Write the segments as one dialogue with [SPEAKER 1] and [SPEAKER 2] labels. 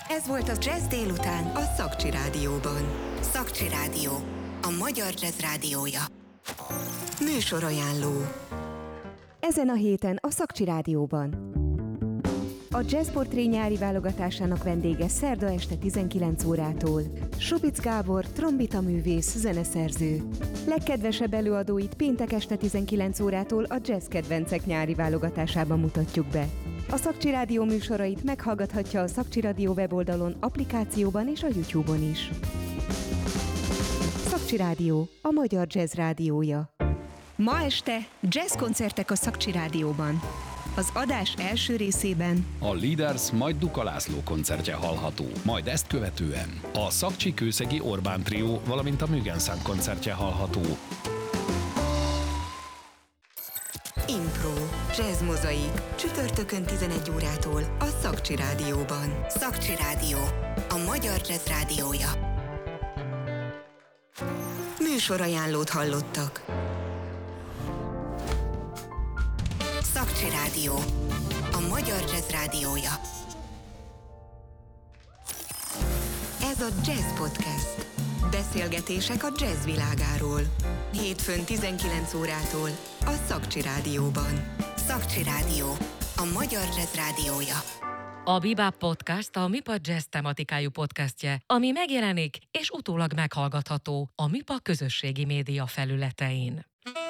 [SPEAKER 1] Ez volt a Jazz délután a Szakcsi Rádióban. Szakcsi Rádió, a magyar jazz rádiója. Műsorajánló.
[SPEAKER 2] Ezen a héten a Szakcsi Rádióban. A Jazz Portré nyári válogatásának vendége szerda este 19 órától. Subic Gábor, trombitaművész, zeneszerző. Legkedvesebb előadóit péntek este 19 órától a Jazz Kedvencek nyári válogatásában mutatjuk be. A Szakcsi Rádió műsorait meghallgathatja a Szakcsi Rádió weboldalon, applikációban és a YouTube-on is. Szakcsi Rádió, a magyar jazz rádiója. Ma este jazzkoncertek a Szakcsi Rádióban. Az adás első részében
[SPEAKER 3] a Leaders, majd Duka László koncertje hallható, majd ezt követően a Szakcsi-Kőszegi Orbán Trió, valamint a Mügenszám koncertje hallható.
[SPEAKER 1] Impro, jazz mozaik, csütörtökön 11 órától a Szakcsi Rádióban. Szakcsi Rádió, a magyar jazz rádiója. Műsorajánlót hallottak. Szakcsi Rádió, a magyar jazz rádiója. Ez a Jazz Podcast. Beszélgetések a jazz világáról. Hétfőn 19 órától a Szakcsi Rádióban. Szakcsi Rádió, a magyar jazz rádiója.
[SPEAKER 4] A Bebop Podcast a MIPA Jazz tematikájú podcastje, ami megjelenik és utólag meghallgatható a MIPA közösségi média felületein.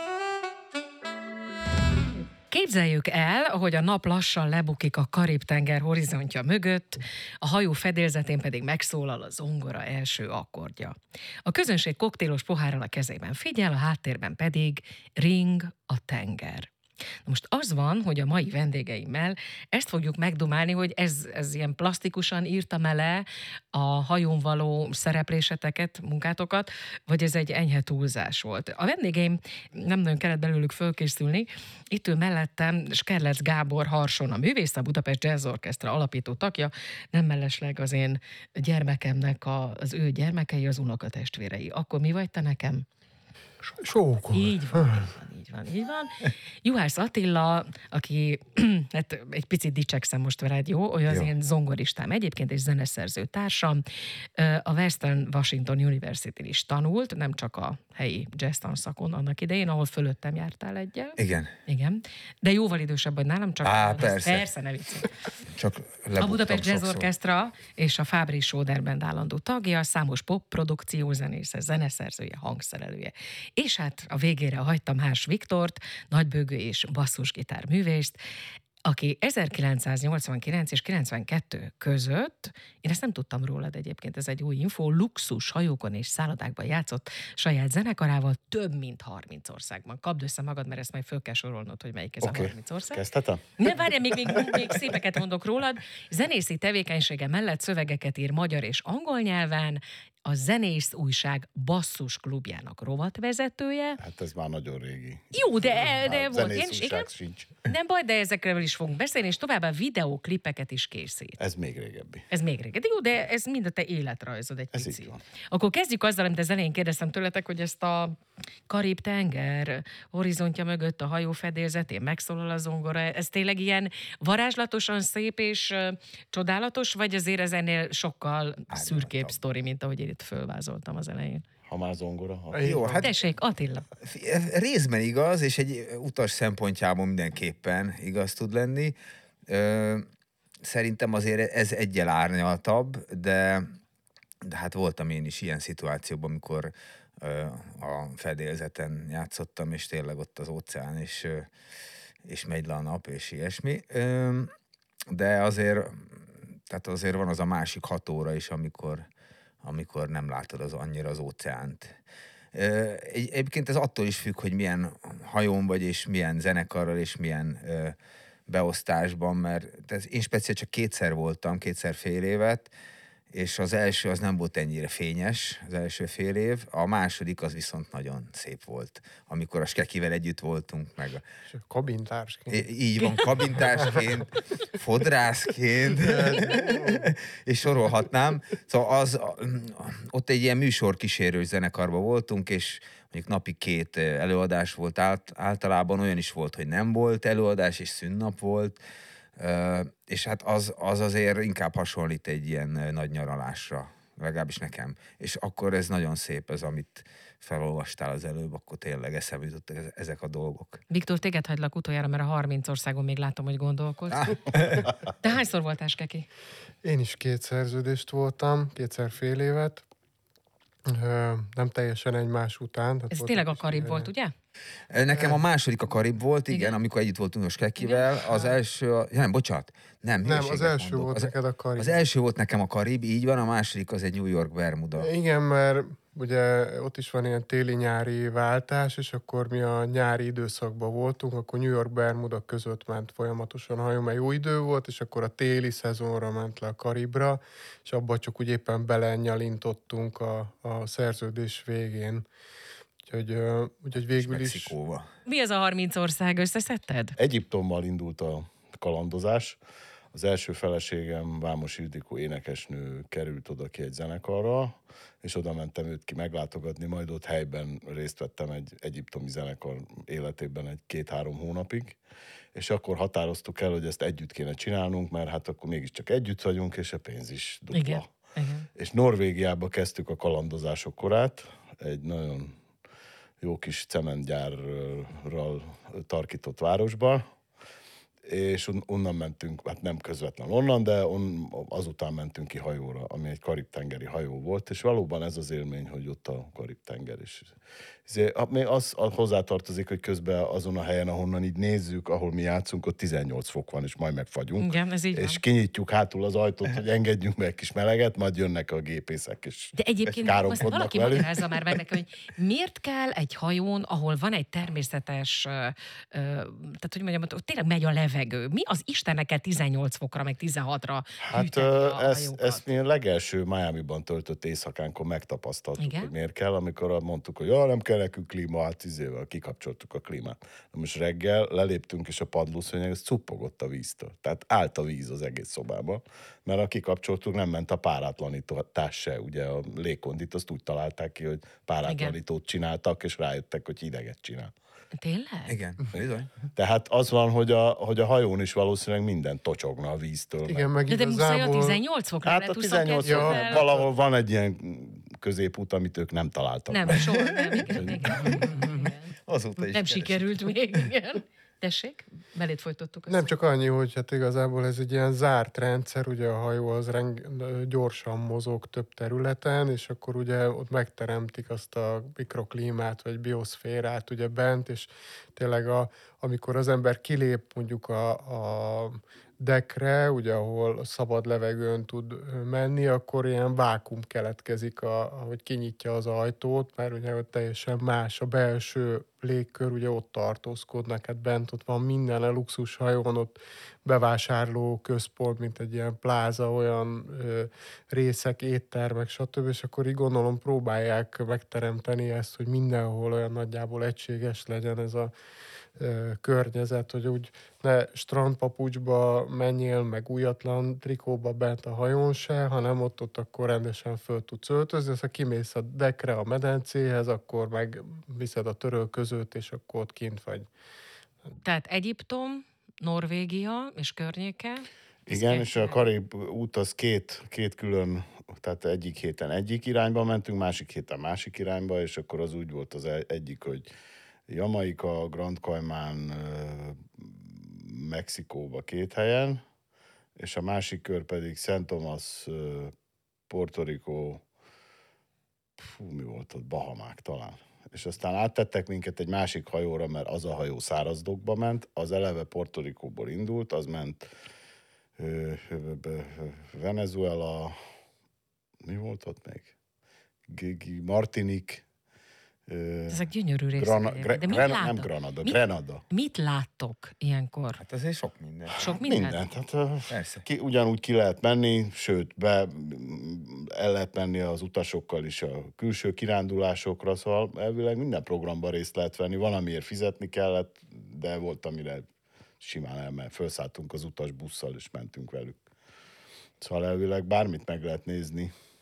[SPEAKER 4] Képzeljük el, hogy a nap lassan lebukik a Karib-tenger horizontja mögött, a hajó fedélzetén pedig megszólal a zongora első akkordja. A közönség koktélos pohárral a kezében figyel, a háttérben pedig ring a tenger. Na most az van, hogy a mai vendégeimmel ezt fogjuk megdumálni, hogy ez ilyen plastikusan írta le a hajón való szerepléseteket, munkátokat, vagy ez egy enyhe túlzás volt. A vendégeim nem nagyon kellett belőlük fölkészülni. Itt ül mellettem Skerlec Gábor Harson, a művész, a Budapest Jazz Orchestra alapító tagja, nem mellesleg az én gyermekemnek az ő gyermekei, az unokatestvérei. Akkor mi vagy te nekem?
[SPEAKER 5] Sókor.
[SPEAKER 4] Így van. Juhász Attila, aki, hát egy picit dicsekszem most veled, jó? Olyan az én zongoristám egyébként, és zeneszerző társam. A Western Washington University-n is tanult, nem csak a helyi jazz tanszakon annak idején, ahol fölöttem jártál egyel.
[SPEAKER 5] Igen.
[SPEAKER 4] De jóval idősebb vagy nálam, csak persze, ne viccelj.
[SPEAKER 5] Csak
[SPEAKER 4] a Budapest Jazz Orchestra és a Fábri Schroeder Band állandó tagja, számos pop produkció zenésze, zeneszerzője, hangszerelője. És hát a végére hagytam Hárs Viktort, nagybőgő és basszusgitár művészt, aki 1989 és 92 között, én ezt nem tudtam rólad egyébként, ez egy új info, luxus hajókon és szállodákban játszott saját zenekarával több mint 30 országban. Kapd össze magad, mert ezt majd föl kell sorolnod, hogy melyik ez a 30 ország.
[SPEAKER 5] Kezdhetem?
[SPEAKER 4] Ne, várjál, még szépeket mondok rólad. Zenészi tevékenysége mellett szövegeket ír magyar és angol nyelven, a Zenész Újság Basszus klubjának rovatvezetője.
[SPEAKER 5] Hát ez már nagyon régi.
[SPEAKER 4] Jó, de volt ilyen is, igen.
[SPEAKER 5] Sincs.
[SPEAKER 4] Nem baj, de ezekről is fogunk beszélni, és továbbá videóklipeket is készít.
[SPEAKER 5] Ez még régebbi.
[SPEAKER 4] Jó, de ez mind a te életrajzod egy pici.
[SPEAKER 5] Ez így van.
[SPEAKER 4] Akkor kezdjük azzal, amit az elején kérdeztem tőletek, hogy ezt a Karib-tenger horizontja mögött a hajó fedélzetén megszólal a zongora. Ez tényleg ilyen varázslatosan szép és csodálatos, vagy azért ez ennél sokkal szürkébb sztori, mint ahogy én itt fölvázoltam az elején?
[SPEAKER 5] Ha már zongora.
[SPEAKER 6] Jó, hát
[SPEAKER 4] tessék, Attila.
[SPEAKER 6] Részben igaz, és egy utas szempontjából mindenképpen igaz tud lenni. Szerintem azért ez egyel árnyaltabb, de hát voltam én is ilyen szituációban, amikor a fedélzeten játszottam, és tényleg ott az óceán, és megy le a nap, és ilyesmi. De azért van az a másik 6 óra is, amikor nem látod annyira az óceánt. Egyébként ez attól is függ, hogy milyen hajón vagy, és milyen zenekarral, és milyen beosztásban, mert én speciál csak 2-szer voltam, 2 fél évet, és az első az nem volt ennyire fényes, az első fél év, a második az viszont nagyon szép volt, amikor a Skekivel együtt voltunk, meg
[SPEAKER 5] kabintársként.
[SPEAKER 6] Így van, kabintársként, fodrászként, és sorolhatnám. Szóval ott egy ilyen műsorkísérős zenekarban voltunk, és mondjuk napi 2 előadás volt általában, olyan is volt, hogy nem volt előadás, és szünnap volt. És hát az azért inkább hasonlít egy ilyen nagy nyaralásra, legalábbis nekem. És akkor ez nagyon szép, ez amit felolvastál az előbb, akkor tényleg eszembe jutottak ezek a dolgok.
[SPEAKER 4] Viktor, téged hagylak utoljára, mert a 30 országon még látom, hogy gondolkodsz. De hányszor voltál, Skeki?
[SPEAKER 5] Én is 2 szerződést voltam, 2 fél évet. Nem teljesen egymás után.
[SPEAKER 4] Ez tényleg a Karib volt, ugye?
[SPEAKER 6] Nekem a második a Karib volt, igen, amikor együtt voltunk a Skekivel. Az első, nem, bocsánat. Nem,
[SPEAKER 5] az első mondok. Volt neked a Karib.
[SPEAKER 6] Az első volt nekem a Karib, így van, a második az egy New York Bermuda.
[SPEAKER 5] Igen, mert ugye ott is van ilyen téli-nyári váltás, és akkor mi a nyári időszakban voltunk, akkor New York Bermuda között ment folyamatosan a hajó, mert jó idő volt, és akkor a téli szezonra ment le a Karibra, és abba csak úgy éppen belenyalintottunk a szerződés végén. Úgyhogy végül is...
[SPEAKER 6] Mexikóba.
[SPEAKER 4] Mi ez a 30 ország? Összeszedted?
[SPEAKER 5] Egyiptommal indult a kalandozás. Az első feleségem, Vámos Ildikó énekesnő került oda ki egy zenekarra, és oda mentem őt ki meglátogatni, majd ott helyben részt vettem egy egyiptomi zenekar életében egy 2-3 hónapig, és akkor határoztuk el, hogy ezt együtt kéne csinálnunk, mert hát akkor mégiscsak együtt vagyunk, és a pénz is dupla.
[SPEAKER 4] Igen.
[SPEAKER 5] És Norvégiába kezdtük a kalandozások korát, egy nagyon jó kis cementgyárral tarkított városba, és onnan mentünk, hát nem közvetlen onnan, de azután mentünk ki hajóra, ami egy karib-tengeri hajó volt, és valóban ez az élmény, hogy ott a karib-tenger is. Még az hozzátartozik, hogy közben azon a helyen, ahonnan így nézzük, ahol mi játszunk, ott 18 fok van, és majd megfagyunk.
[SPEAKER 4] Igen, ez így
[SPEAKER 5] és
[SPEAKER 4] van.
[SPEAKER 5] kinyitjuk hátul az ajtót, hogy engedjünk meg egy kis meleget, majd jönnek a gépészek, és
[SPEAKER 4] De egyébként most
[SPEAKER 5] káromkodnak
[SPEAKER 4] valaki
[SPEAKER 5] velünk.
[SPEAKER 4] magyarázza már meg nekem, hogy miért kell egy hajón, ahol van egy természetes, tehát hogy mondjam, ott tényleg megy a levegő. Mi az Istennek kell 18 fokra, meg 16-ra
[SPEAKER 5] Hát
[SPEAKER 4] hűteni a hajókat?
[SPEAKER 5] ezt mi a legelső Miami-ban töltött éjszakánkon megtapasztaltuk,
[SPEAKER 4] Igen?
[SPEAKER 5] hogy miért kell, amikor mondtuk, hogy nem kell nekünk klíma, hát kikapcsoltuk a klímát. Na most reggel leléptünk, és a padlószőnyeg az cuppogott a víztől. Tehát állt a víz az egész szobába, mert a kikapcsoltuk, nem ment a párátlanítás se. Ugye a légkondit azt úgy találták ki, hogy párátlanítót csináltak, és rájöttek, hogy hideget csinál.
[SPEAKER 4] Tényleg?
[SPEAKER 6] Igen, bizony.
[SPEAKER 5] Tehát az van, hogy a hajón is valószínűleg minden tocsogna a víztől.
[SPEAKER 7] Igen, meg
[SPEAKER 4] De muszáj a
[SPEAKER 7] igazából...
[SPEAKER 4] 18 fokra,
[SPEAKER 5] Hát
[SPEAKER 4] mert
[SPEAKER 5] a 18
[SPEAKER 4] 22-vel...
[SPEAKER 5] valahol van egy ilyen középút, amit ők nem találtak.
[SPEAKER 4] Nem, soha nem, igen.
[SPEAKER 6] Azóta is
[SPEAKER 4] Nem
[SPEAKER 6] keresik.
[SPEAKER 4] sikerült még, igen. Tessék, belét folytottuk.
[SPEAKER 7] Nem csak annyi, hogy hát igazából ez egy ilyen zárt rendszer, ugye a hajó az gyorsan mozog több területen, és akkor ugye ott megteremtik azt a mikroklímát, vagy bioszférát ugye bent, és tényleg amikor az ember kilép mondjuk a deckre, ugye ahol szabad levegőn tud menni, akkor ilyen vákum keletkezik, ahogy kinyitja az ajtót, mert ugye ott teljesen más a belső légkör, ugye ott tartózkodnak, hát bent ott van minden, a luxushajón, ott bevásárló központ, mint egy ilyen pláza, olyan részek, éttermek, stb. És akkor így gondolom próbálják megteremteni ezt, hogy mindenhol olyan nagyjából egységes legyen ez a környezet, hogy úgy ne strandpapucsba menjél, meg újatlan trikóba bent a hajón se, hanem ott akkor rendesen föl tudsz öltözni, ha kimész a deckre, a medencéhez, akkor meg viszed a törölközőt, és akkor ott kint vagy.
[SPEAKER 4] Tehát Egyiptom, Norvégia és környéke.
[SPEAKER 5] Igen, és a Karib út az két külön, tehát egyik héten egyik irányba mentünk, másik héten másik irányba, és akkor az úgy volt az egyik, hogy Jamaika, Grand Cayman, Mexikóba 2 helyen, és a másik kör pedig Szent Thomas, Puerto Rico, mi volt ott, Bahamák talán. És aztán áttettek minket egy másik hajóra, mert az a hajó szárazdokba ment, az eleve Puerto Ricóból indult, az ment Venezuela, mi volt ott még? Martinique,
[SPEAKER 4] Ezek gyönyörű részek. De mit
[SPEAKER 5] nem
[SPEAKER 4] láttok?
[SPEAKER 5] Grenada.
[SPEAKER 4] Mit láttok ilyenkor?
[SPEAKER 6] Hát azért sok minden.
[SPEAKER 4] Sok mindent?
[SPEAKER 5] Mindent. Hát,
[SPEAKER 6] Persze.
[SPEAKER 5] ugyanúgy ki lehet menni, sőt, el lehet menni az utasokkal is a külső kirándulásokra, szóval elvileg minden programban részt lehet venni. Van, amiért fizetni kellett, de volt, amire simán felszálltunk az utasbusszal, és mentünk velük. Szóval elvileg bármit meg lehet nézni.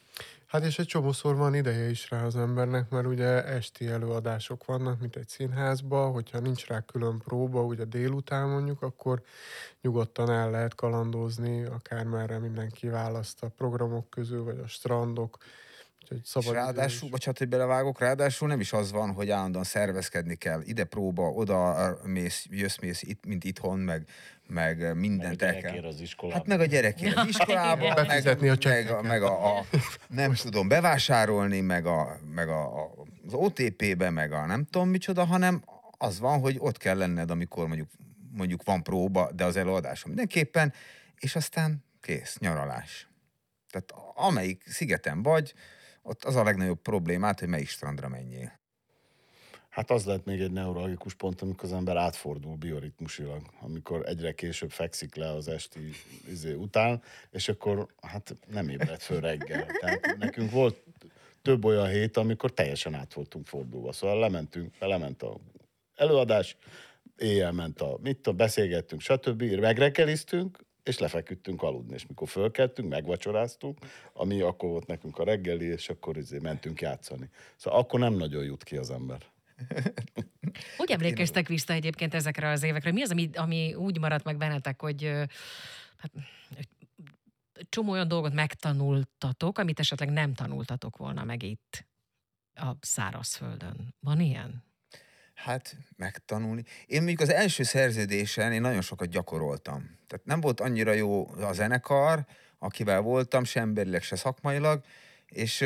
[SPEAKER 7] Hát és egy csomószor van ideje is rá az embernek, mert ugye esti előadások vannak, mint egy színházba, hogyha nincs rá külön próba, ugye délután mondjuk, akkor nyugodtan el lehet kalandozni, akármerre mindenki választ a programok közül, vagy a strandok. Úgyhogy
[SPEAKER 6] És
[SPEAKER 7] szabad
[SPEAKER 6] ráadásul, bocsánat, hogy belevágok, ráadásul nem is az van, hogy állandóan szervezkedni kell. Ide próba, oda jössz itt, mint itthon, meg mindent el kell.
[SPEAKER 5] Az iskolában.
[SPEAKER 6] Hát meg a gyerekért az iskolában,
[SPEAKER 7] Befizetni a
[SPEAKER 6] meg a nem tudom, bevásárolni, meg az OTP-be, meg a nem tudom micsoda, hanem az van, hogy ott kell lenned, amikor mondjuk van próba, de az előadáson mindenképpen, és aztán kész, nyaralás. Tehát amelyik szigeten vagy, ott az a legnagyobb problémát, hogy melyik strandra menjél.
[SPEAKER 5] Hát az lehet még egy neurologikus pont, amikor az ember átfordul bioritmusilag, amikor egyre később fekszik le az esti után, és akkor hát nem ébred föl reggel. Tehát nekünk volt több olyan hét, amikor teljesen át voltunk fordulva. Szóval lement a előadás, éjjel ment beszélgettünk, stb. Megreggeliztünk, és lefeküdtünk aludni, és mikor fölkeltünk, megvacsoráztunk, ami akkor volt nekünk a reggeli, és akkor mentünk játszani. Szóval akkor nem nagyon jut ki az ember.
[SPEAKER 4] Hogy emlékeztek vissza egyébként ezekre az évekre? Mi az, ami úgy maradt meg bennetek, hogy hát, csomó olyan dolgot megtanultatok, amit esetleg nem tanultatok volna meg itt a szárazföldön? Van ilyen?
[SPEAKER 6] Hát megtanulni. Én mondjuk az első szerződésen én nagyon sokat gyakoroltam. Tehát nem volt annyira jó a zenekar, akivel voltam, se emberileg, se szakmailag, és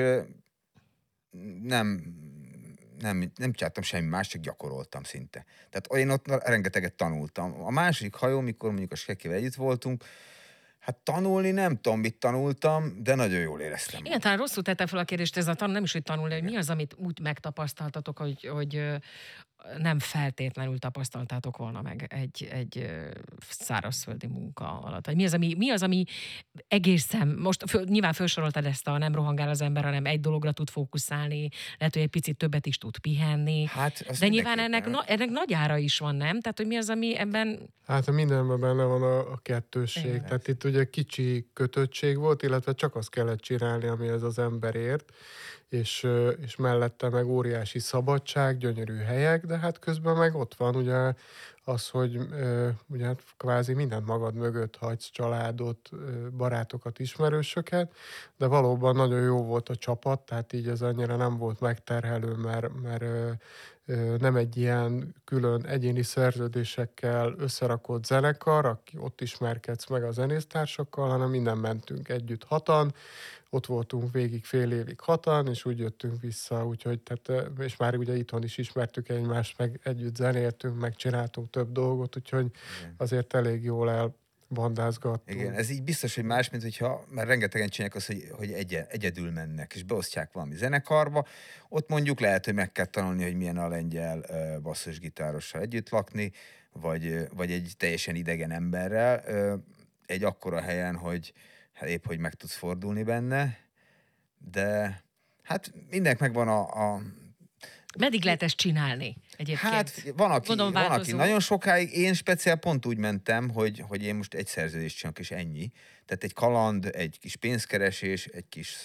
[SPEAKER 6] nem csináltam semmi más, csak gyakoroltam szinte. Tehát én ott rengeteget tanultam. A második hajó, mikor mondjuk a Skekivel együtt voltunk, hát tanulni nem tudom, mit tanultam, de nagyon jól éreztem.
[SPEAKER 4] Igen, talán rosszul tettem fel a kérdést, ez nem is, hogy tanulni, hogy mi az, amit úgy megtapasztaltatok, hogy nem feltétlenül tapasztaltátok volna meg egy szárazföldi munka alatt. Vagy mi az, ami egészen, most nyilván felsoroltad ezt a nem rohangál az ember, hanem egy dologra tud fókuszálni, lehet, hogy egy picit többet is tud pihenni.
[SPEAKER 6] Hát,
[SPEAKER 4] de nyilván ennek nagy ára is van, nem? Tehát, hogy mi az, ami ebben...
[SPEAKER 7] Hát mindenben benne van a kettősség.
[SPEAKER 4] Igen.
[SPEAKER 7] Tehát itt ugye kicsi kötöttség volt, illetve csak azt kellett csinálni, ami ez az ember ért, és mellette meg óriási szabadság, gyönyörű helyek, de hát közben meg ott van ugye az, hogy ugye hát kvázi mindent magad mögött hagysz, családot, barátokat, ismerősöket, de valóban nagyon jó volt a csapat, tehát így ez annyira nem volt megterhelő, mert nem egy ilyen külön egyéni szerződésekkel összerakott zenekar, aki ott ismerkedsz meg a zenésztársakkal, hanem innen mentünk együtt hatan, ott voltunk végig fél évig hatan, és úgy jöttünk vissza, úgyhogy, tehát, és már ugye itthon is ismertük egymást, meg együtt zenéltünk, meg csináltunk több dolgot, úgyhogy azért elég jól elbandázgattunk.
[SPEAKER 6] Igen, ez így biztos, hogy más, mint hogyha, mert rengetegen csinálják azt, hogy egyedül mennek, és beosztják valami zenekarba, ott mondjuk lehet, hogy meg kell tanulni, hogy milyen a lengyel basszusgitárossal együtt lakni, vagy egy teljesen idegen emberrel, egy akkora helyen, hogy hát épp, hogy meg tudsz fordulni benne, de hát mindenek megvan a
[SPEAKER 4] Meddig lehet ezt csinálni egyébként?
[SPEAKER 6] Hát van, aki nagyon sokáig, én speciál pont úgy mentem, hogy én most egy szerződést csinálok, és ennyi. Tehát egy kaland, egy kis pénzkeresés, egy kis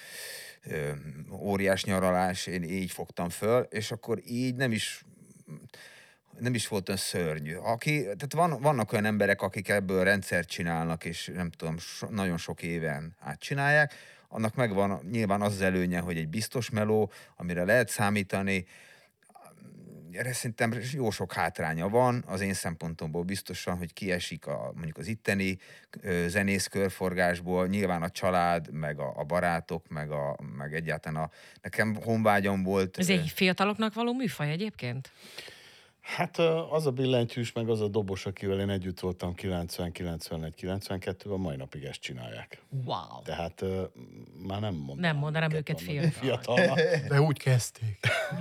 [SPEAKER 6] óriás nyaralás, én így fogtam föl, és akkor így nem is volt olyan szörnyű. Tehát vannak olyan emberek, akik ebből rendszert csinálnak, és nem tudom, nagyon sok éven átcsinálják, annak megvan nyilván az előnye, hogy egy biztos meló, amire lehet számítani. Erre szerintem jó sok hátránya van, az én szempontomból biztosan, hogy kiesik mondjuk az itteni zenész körforgásból, nyilván a család, meg a barátok, meg egyáltalán nekem honvágyam volt.
[SPEAKER 4] Ez egy fiataloknak való műfaj egyébként?
[SPEAKER 5] Hát az a billentyűs, meg az a dobos, akivel én együtt voltam 90, 91, 92-ben, mai napig ezt csinálják.
[SPEAKER 4] Wow.
[SPEAKER 5] Tehát már nem mondanám.
[SPEAKER 4] Nem mondanám őket
[SPEAKER 5] fiatalnak.
[SPEAKER 7] De úgy kezdték.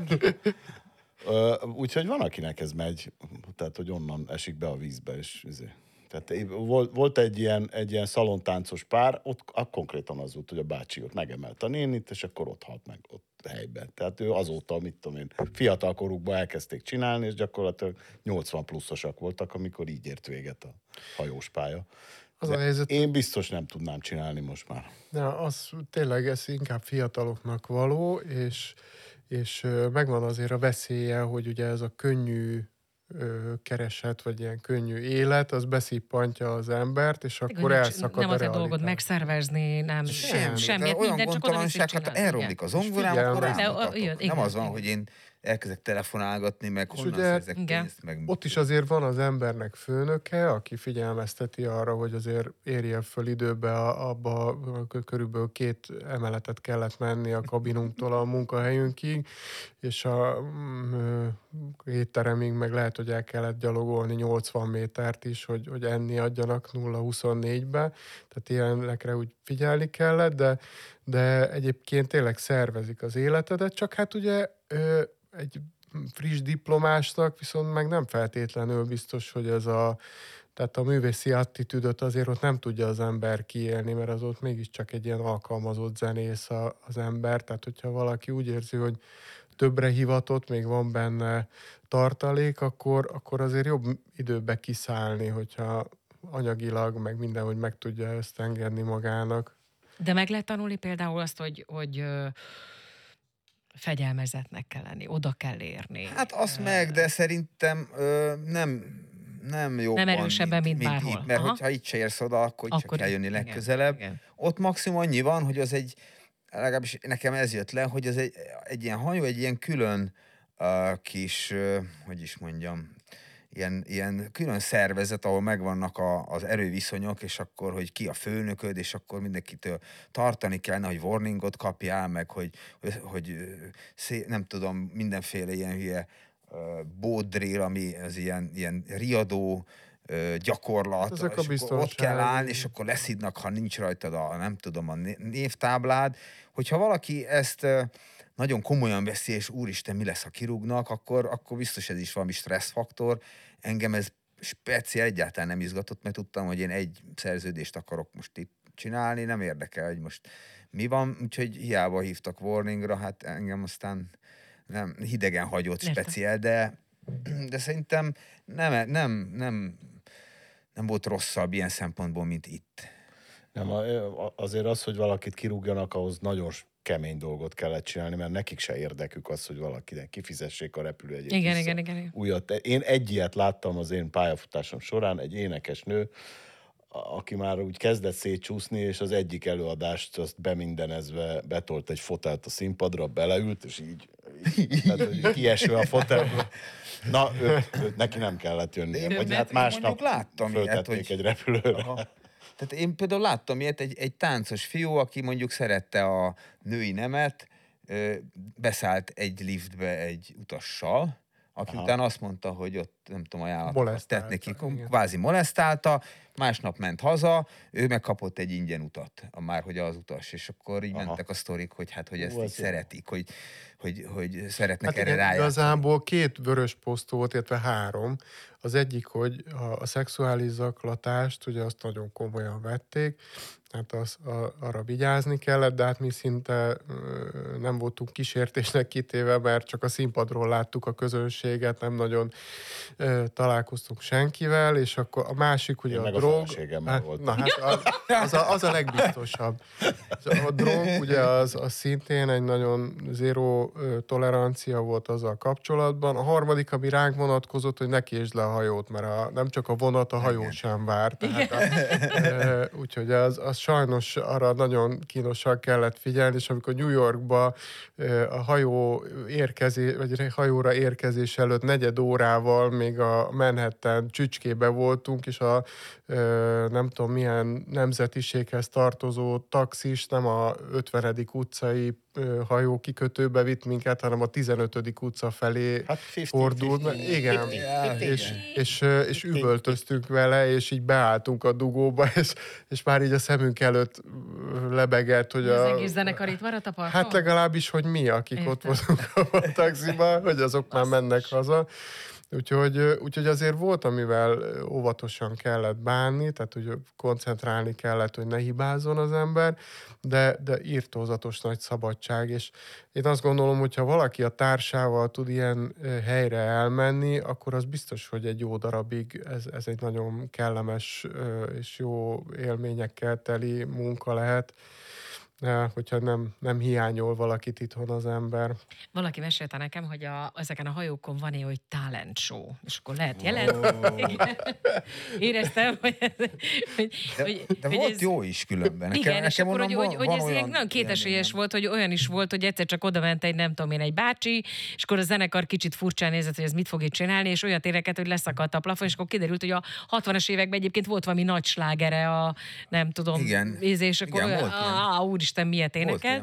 [SPEAKER 5] Úgyhogy van, akinek ez megy, tehát hogy onnan esik be a vízbe, és tehát volt egy ilyen szalontáncos pár, ott konkrétan az volt, hogy a bácsi ott megemelt a nénit, és akkor ott halt meg ott helyben. Tehát ő azóta, mit tudom én, fiatalkorukban elkezdték csinálni, és gyakorlatilag 80 pluszosak voltak, amikor így ért véget a hajóspálya.
[SPEAKER 7] Az a helyzet,
[SPEAKER 5] Én biztos nem tudnám csinálni most már.
[SPEAKER 7] na, az tényleg ez inkább fiataloknak való, és megvan azért a veszélye, hogy ugye ez a könnyű kereset, vagy ilyen könnyű élet, az beszippantja az embert, és akkor elszakad
[SPEAKER 4] nem
[SPEAKER 7] a
[SPEAKER 4] az a dolgod
[SPEAKER 7] realitás.
[SPEAKER 4] megszervezni, nem semmiet,
[SPEAKER 6] olyan
[SPEAKER 4] minden, csak oda viszik
[SPEAKER 6] gondtalanság, hát
[SPEAKER 4] csinálni.
[SPEAKER 6] elromlik az zongorám,
[SPEAKER 7] figyelj,
[SPEAKER 6] akkor
[SPEAKER 7] de
[SPEAKER 6] rámutatok.
[SPEAKER 4] jön, igen,
[SPEAKER 6] Nem az van,
[SPEAKER 4] igen.
[SPEAKER 6] hogy én elkezdek telefonálgatni, meg honnan
[SPEAKER 7] ugye-
[SPEAKER 6] szerzek
[SPEAKER 4] Igen.
[SPEAKER 6] pénzt, meg...
[SPEAKER 7] Ott is azért van az embernek főnöke, aki figyelmezteti arra, hogy azért érjen föl időbe abba körülbelül 2 emeletet kellett menni a kabinunktól a munkahelyünkig, és a étteremig meg lehet, hogy el kellett gyalogolni 80 métert is, hogy enni adjanak 0-24-be, tehát ilyenekre úgy figyelni kellett, de egyébként tényleg szervezik az életedet, csak hát ugye egy friss diplomásnak viszont meg nem feltétlenül biztos, hogy tehát a művészi attitűdöt azért ott nem tudja az ember kiélni, mert az ott mégiscsak egy ilyen alkalmazott zenész az ember, tehát hogyha valaki úgy érzi, hogy többre hivatott, még van benne tartalék, akkor azért jobb időbe kiszállni, hogyha anyagilag, meg mindenhogy meg tudja ezt engedni magának.
[SPEAKER 4] De meg lehet tanulni például azt, hogy fegyelmezetnek kell lenni, oda kell érni.
[SPEAKER 6] Hát azt meg, de szerintem nem jobban,
[SPEAKER 4] Nem erősebben, mint bárhol.
[SPEAKER 6] itt, mert
[SPEAKER 4] Aha.
[SPEAKER 6] hogyha itt se érsz oda, akkor csak kell jönni
[SPEAKER 4] igen,
[SPEAKER 6] legközelebb.
[SPEAKER 4] igen.
[SPEAKER 6] Ott maximum annyi van, hogy az legalábbis nekem ez jött le, hogy az egy ilyen hajó, egy ilyen külön kis, hogy is mondjam, ilyen külön szervezet, ahol megvannak az erőviszonyok, és akkor, hogy ki a főnököd, és akkor mindenkitől tartani kellene, hogy warningot kapjál, meg hogy nem tudom, mindenféle ilyen hülye bódrill, ami az ilyen riadó gyakorlat,
[SPEAKER 7] Ezek a
[SPEAKER 6] és akkor ott kell
[SPEAKER 7] biztonsági-
[SPEAKER 6] állni, és akkor leszidnak, ha nincs rajtad a névtáblád. Hogyha valaki ezt nagyon komolyan veszi, és úristen, mi lesz, ha kirúgnak, akkor biztos ez is valami stresszfaktor. Engem ez speciál egyáltalán nem izgatott, mert tudtam, hogy én egy szerződést akarok most itt csinálni, nem érdekel, hogy most mi van, úgyhogy hiába hívtak warningra, hát engem aztán nem hidegen hagyott speciál, de szerintem nem volt rosszabb ilyen szempontból, mint itt.
[SPEAKER 5] Nem, azért az, hogy valakit kirúgjanak, ahhoz nagyon kemény dolgot kellett csinálni, mert nekik se érdekük az, hogy valakinek kifizessék a repülőjegyét.
[SPEAKER 4] Igen.
[SPEAKER 5] Újat. Én egy ilyet láttam az én pályafutásom során, egy énekesnő, aki már úgy kezdett szétcsúszni, és az egyik előadást azt bemindenezve betolt egy fotelt a színpadra, beleült, és így tehát, hogy kieső a fotelből. Na, őt neki nem kellett jönnie. Vagy hát másnap
[SPEAKER 6] láttam ilyet,
[SPEAKER 5] föltették
[SPEAKER 6] hogy...
[SPEAKER 5] egy repülőre.
[SPEAKER 6] Aha. Tehát én például láttam ilyet, egy táncos fiú, aki mondjuk szerette a női nemet, beszállt egy liftbe egy utassal, aki utána azt mondta, hogy ott nem tudom, ajánlatokat tett neki, kvázi molesztálta, másnap ment haza, ő megkapott egy ingyen utat, már hogy az utas, és akkor így mentek a sztorik, hogy hát, hogy ezt így szeretik, hogy szeretnek erre rájátszani.
[SPEAKER 7] Igazából 2 vörös poszt volt, illetve 3. Az egyik, hogy a szexuális zaklatást, ugye azt nagyon komolyan vették, hát arra vigyázni kellett, de hát mi szinte nem voltunk kísértésnek kitéve, mert csak a színpadról láttuk a közönséget, nem nagyon találkoztunk senkivel, és akkor a másik, ugye a drog...
[SPEAKER 5] voltam.
[SPEAKER 7] Az a legbiztosabb. A drog, ugye az szintén egy nagyon zéró tolerancia volt azzal kapcsolatban. A harmadik, ami ránk vonatkozott, hogy ne késd le a hajót, mert nem csak a vonat, a hajó sem vár. Úgyhogy az sajnos arra nagyon kínosan kellett figyelni, és amikor New Yorkba a hajóra érkezés előtt 4 órával még a Manhattan csücskébe voltunk, és a nem tudom milyen nemzetiséghez tartozó taxis nem a 50. utcai hajó kikötőbe vitt minket, hanem a 15. utca felé fordult. Igen, és üvöltöztünk vele, és így beálltunk a dugóba, és már így a szemünk előtt lebegett, hogy
[SPEAKER 4] az egész zenekar itt maradt a parton?
[SPEAKER 7] Hát legalábbis, hogy mi, akik ott voltunk a taxiban, hogy azok már mennek haza. Úgyhogy azért volt, amivel óvatosan kellett bánni, tehát hogy koncentrálni kellett, hogy ne hibázzon az ember, de irtózatos nagy szabadság, és én azt gondolom, hogyha valaki a társával tud ilyen helyre elmenni, akkor az biztos, hogy egy jó darabig ez egy nagyon kellemes és jó élményekkel teli munka lehet, hogyha nem hiányol valakit itthon az ember.
[SPEAKER 4] Valaki mesélte nekem, hogy ezeken a hajókon van ilyen, hogy talent show, és akkor lehet jelentkezni. Éreztem, hogy
[SPEAKER 6] volt
[SPEAKER 4] ez,
[SPEAKER 6] jó is különben.
[SPEAKER 4] Igen, és akkor, hogy ez
[SPEAKER 6] olyan
[SPEAKER 4] nagyon kétesélyes volt, hogy olyan is volt, hogy egyszer csak oda ment egy egy bácsi, és akkor a zenekar kicsit furcsán nézett, hogy ez mit fog itt csinálni, és olyat éreket, hogy leszakadt a plafon, és akkor kiderült, hogy a 60-as években egyébként volt valami nagy slágere, nem tudom, és akkor úristen, miért énekelt.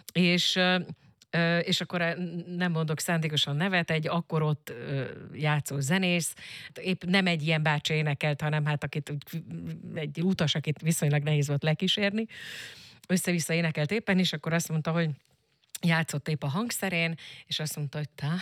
[SPEAKER 4] És akkor nem mondok szándékosan nevet, egy akkor ott játszó zenész, épp nem egy ilyen bácsi énekelt, hanem hát egy utas, akit viszonylag nehéz volt lekísérni, össze-vissza énekelt éppen, és akkor azt mondta, hogy játszott épp a hangszerén, és azt mondta, hogy